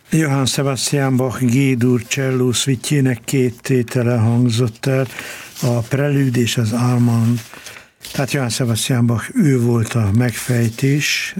Johann Sebastian Bach G-dur cselló szvitjének két tétele hangzott el, a Prelüd és az Allemande. Tehát Johann Sebastian Bach, ő volt a megfejtés,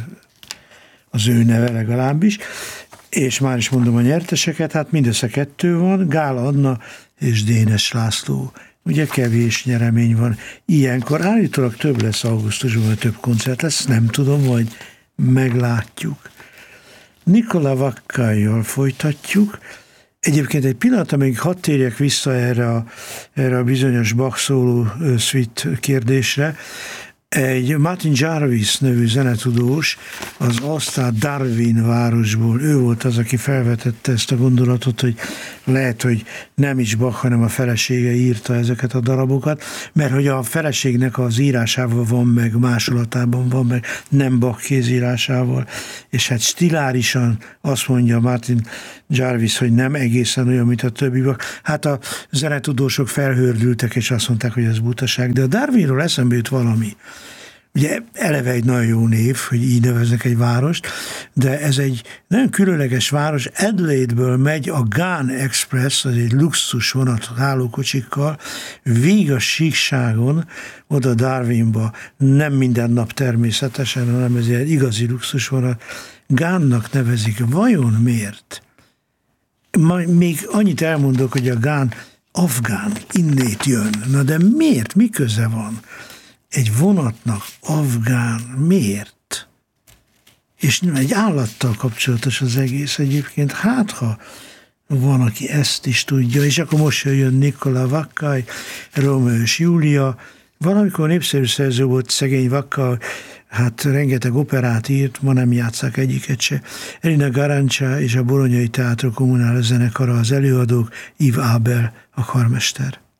az ő neve legalábbis, és már is mondom a nyerteseket, hát mindössze kettő van, Gál Anna és Dénes László. Ugye kevés nyeremény van. Ilyenkor állítólag több lesz augusztusban, több koncert lesz, nem tudom, majd meglátjuk. Nicola Vaccajjal folytatjuk. Egyébként egy pillanat, amíg hadd térjek vissza erre a bizonyos Bach szóló suite kérdésre. Egy Martin Jarvis nevű zenetudós az Ostad Darwin városból, ő volt az, aki felvetette ezt a gondolatot, hogy lehet, hogy nem is Bach, hanem a felesége írta ezeket a darabokat, mert hogy a feleségnek az írásával van meg, másolatában van meg, nem Bach kézírásával, és hát stilárisan azt mondja Martin Jarvis, hogy nem egészen olyan, mint a többi Bach. Hát a zenetudósok felhördültek, és azt mondták, hogy ez butaság, de a Darwinról eszembe jut valami. Ugye eleve egy nagyon jó név, hogy így neveznek egy várost, de ez egy nagyon különleges város. Adelaide-ből megy a Ghan Express, az egy luxus vonat hálókocsikkal, végig a síkságon, oda Darwinba, nem minden nap természetesen, hanem ez egy igazi luxus vonat. Ghannak nevezik. Vajon miért? Még annyit elmondok, hogy a Ghan afgán, innét jön. Na de miért? Mi köze van egy vonatnak afgán? Miért? És egy állattal kapcsolatos az egész egyébként. Hát, ha van, aki ezt is tudja, és akkor most jön Nicola Vaccaj, Rómeó és Júlia. Valamikor népszerű szerző volt szegény Vaccaj, hát rengeteg operát írt, ma nem játsszák egyiket se. Elina Garancsa és a Bolonyai Teátro Kommunális Zenekara az előadók, Yves Abel a karmester.